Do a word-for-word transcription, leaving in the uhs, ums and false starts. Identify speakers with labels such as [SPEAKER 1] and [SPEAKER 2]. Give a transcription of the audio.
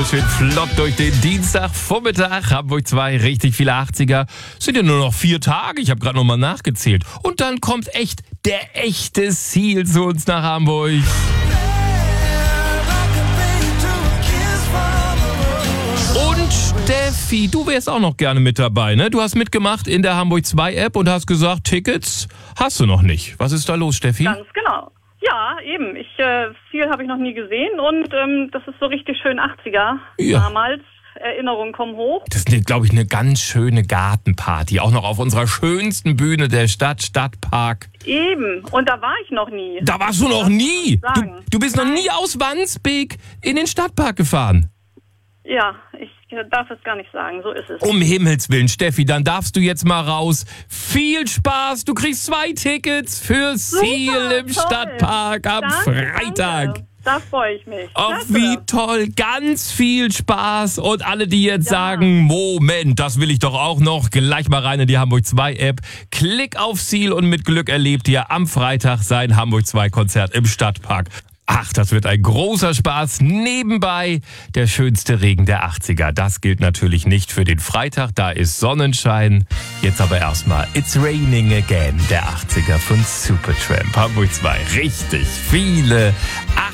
[SPEAKER 1] Schön flott durch den Dienstagvormittag. Hamburg zwei, richtig viele achtziger. Sind ja nur noch vier Tage. Ich habe gerade noch mal nachgezählt. Und dann kommt echt der echte Seal zu uns nach Hamburg. Und Steffi, du wärst auch noch gerne mit dabei, ne? Du hast mitgemacht in der Hamburg zwei App und hast gesagt, Tickets hast du noch nicht. Was ist da los, Steffi?
[SPEAKER 2] Ganz genau. Ja, eben. Ich, äh, viel habe ich noch nie gesehen und ähm, das ist so richtig schön achtziger.
[SPEAKER 1] Ja.
[SPEAKER 2] Damals. Erinnerungen kommen hoch.
[SPEAKER 1] Das ist, glaube ich, eine ganz schöne Gartenparty. Auch noch auf unserer schönsten Bühne der Stadt, Stadtpark.
[SPEAKER 2] Eben. Und da war ich noch nie.
[SPEAKER 1] Da warst du noch nie. Du, du bist noch nie aus Wandsbek in den Stadtpark gefahren.
[SPEAKER 2] Ja, ich darf es gar nicht sagen. So ist es.
[SPEAKER 1] Um Himmels Willen, Steffi, dann darfst du jetzt mal raus. Viel Spaß. Du kriegst zwei Tickets für Seal im
[SPEAKER 2] toll.
[SPEAKER 1] Stadtpark am
[SPEAKER 2] Danke,
[SPEAKER 1] Freitag.
[SPEAKER 2] Danke. Da freue ich mich.
[SPEAKER 1] Oh,
[SPEAKER 2] Klasse.
[SPEAKER 1] wie toll. Ganz viel Spaß. Und alle, die jetzt
[SPEAKER 2] Ja.
[SPEAKER 1] sagen, Moment, das will ich doch auch noch, gleich mal rein in die Hamburg zwei App. Klick auf Seal und mit Glück erlebt ihr am Freitag sein Hamburg zwei Konzert im Stadtpark. Ach, das wird ein großer Spaß. Nebenbei der schönste Regen der achtziger. Das gilt natürlich nicht für den Freitag, da ist Sonnenschein. Jetzt aber erstmal It's Raining Again, der achtziger von Supertramp. Hamburg zwei, richtig viele